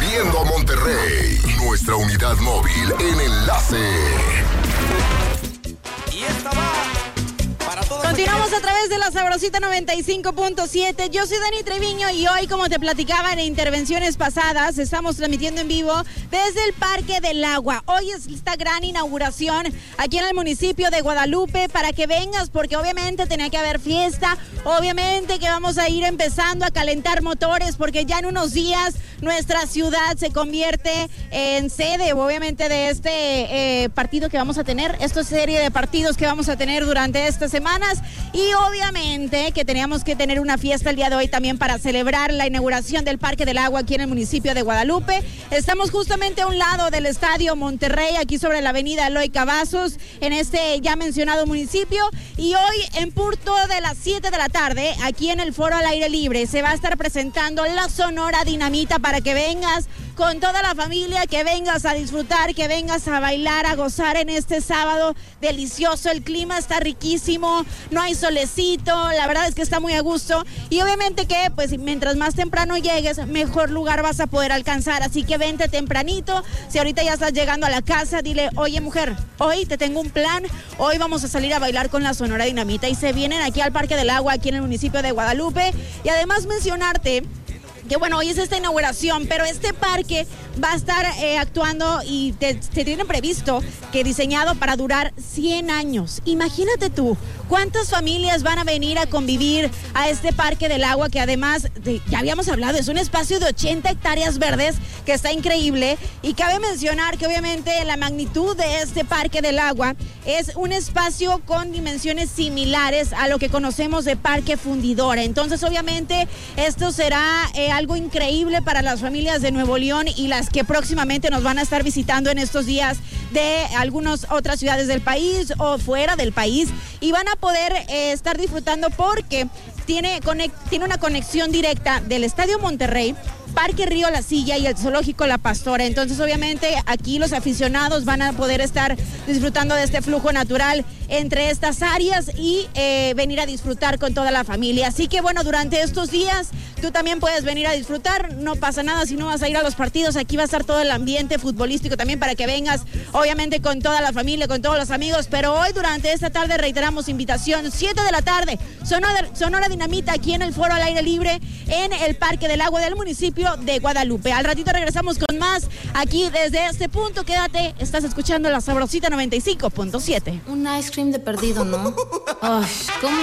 Uniendo a Monterrey. Nuestra unidad móvil en Enlace. Y esta va para todos. Continuamos a través de la Sabrosita 95.7. Yo soy Dani Treviño y hoy, como te platicaba en intervenciones pasadas, estamos transmitiendo en vivo desde el Parque del Agua. Hoy es esta gran inauguración aquí en el municipio de Guadalupe para que vengas, porque obviamente tenía que haber fiesta, obviamente que vamos a ir empezando a calentar motores, porque ya en unos días nuestra ciudad se convierte en sede, obviamente, de este partido que vamos a tener, esta serie de partidos que vamos a tener durante estas semanas, y obviamente que teníamos que tener una fiesta el día de hoy también para celebrar la inauguración del Parque del Agua aquí en el municipio de Guadalupe. Estamos justamente a un lado del Estadio Monterrey, aquí sobre la avenida Eloy Cavazos, en este ya mencionado municipio, y hoy en punto de las 7 de la tarde, aquí en el Foro al Aire Libre, se va a estar presentando la Sonora Dinamita para que vengas con toda la familia, que vengas a disfrutar, que vengas a bailar, a gozar en este sábado delicioso. El clima está riquísimo, no hay solecito, la verdad es que está muy a gusto, y obviamente que pues mientras más temprano llegues, mejor lugar vas a poder alcanzar, así que vente tempranito. Si ahorita ya estás llegando a la casa, dile: oye mujer, hoy te tengo un plan, hoy vamos a salir a bailar con la Sonora Dinamita, y se vienen aquí al Parque del Agua, aquí en el municipio de Guadalupe. Y además mencionarte que bueno, hoy es esta inauguración, pero este parque va a estar actuando, y te tienen previsto que diseñado para durar 100 años. Imagínate tú, ¿cuántas familias van a venir a convivir a este Parque del Agua? Que además, ya habíamos hablado, es un espacio de 80 hectáreas verdes que está increíble, y cabe mencionar que obviamente la magnitud de este Parque del Agua es un espacio con dimensiones similares a lo que conocemos de Parque Fundidora. Entonces obviamente esto será algo increíble para las familias de Nuevo León y las que próximamente nos van a estar visitando en estos días de algunas otras ciudades del país o fuera del país, y van a poder estar disfrutando porque tiene una conexión directa del Estadio Monterrey, Parque Río La Silla y el Zoológico La Pastora. Entonces obviamente aquí los aficionados van a poder estar disfrutando de este flujo natural entre estas áreas y venir a disfrutar con toda la familia. Así que bueno, durante estos días tú también puedes venir a disfrutar, no pasa nada si no vas a ir a los partidos, aquí va a estar todo el ambiente futbolístico también para que vengas, obviamente con toda la familia, con todos los amigos. Pero hoy durante esta tarde reiteramos invitación, 7 de la tarde, Sonora Dinamita aquí en el Foro al Aire Libre en el Parque del Agua del municipio de Guadalupe. Al ratito regresamos con más aquí desde este punto. Quédate, estás escuchando la Sabrosita 95.7. Un ice cream de perdido, ¿no? Ay, ¿cómo